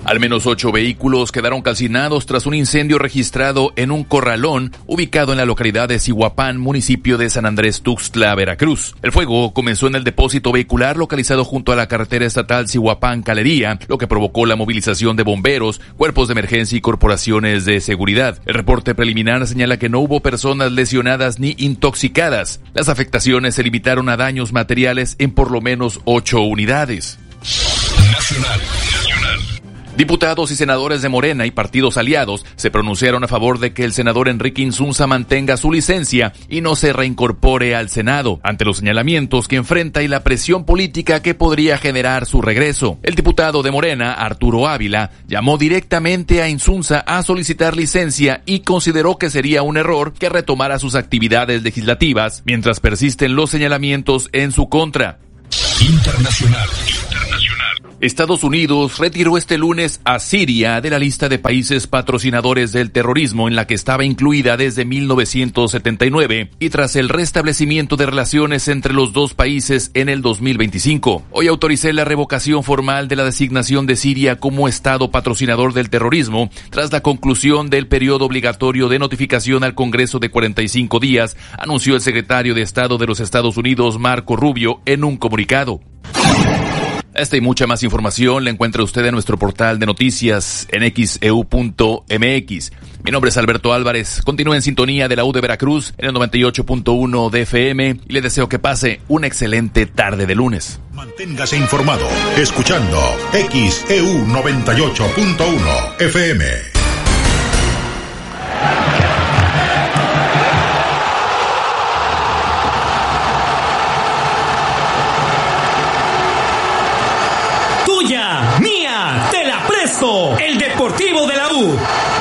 Al menos 8 vehículos quedaron calcinados tras un incendio registrado en un corralón ubicado en la localidad de Zihuapán, municipio de San Andrés Tuxtla, Veracruz. El fuego comenzó en el depósito vehicular localizado junto a la carretera estatal Zihuapán-Calería, lo que provocó la movilización de bomberos, cuerpos de emergencia y corporaciones de seguridad. El reporte preliminar señala que no hubo personas lesionadas ni intoxicadas. Las afectaciones se limitaron a daños materiales en por lo menos 8 unidades. Nacional. Diputados y senadores de Morena y partidos aliados se pronunciaron a favor de que el senador Enrique Insunza mantenga su licencia y no se reincorpore al Senado, ante los señalamientos que enfrenta y la presión política que podría generar su regreso. El diputado de Morena, Arturo Ávila, llamó directamente a Insunza a solicitar licencia y consideró que sería un error que retomara sus actividades legislativas mientras persisten los señalamientos en su contra. Internacional. Estados Unidos retiró este lunes a Siria de la lista de países patrocinadores del terrorismo en la que estaba incluida desde 1979 y tras el restablecimiento de relaciones entre los dos países en el 2025. Hoy autoricé la revocación formal de la designación de Siria como Estado patrocinador del terrorismo tras la conclusión del periodo obligatorio de notificación al Congreso de 45 días, anunció el secretario de Estado de los Estados Unidos, Marco Rubio, en un comunicado. Esta y mucha más información la encuentra usted en nuestro portal de noticias en xeu.mx. Mi nombre es Alberto Álvarez. Continúe en sintonía de la U de Veracruz en el 98.1 de FM y le deseo que pase una excelente tarde de lunes. Manténgase informado escuchando XEU 98.1 FM. Mía, te la presto. El Deportivo de la U.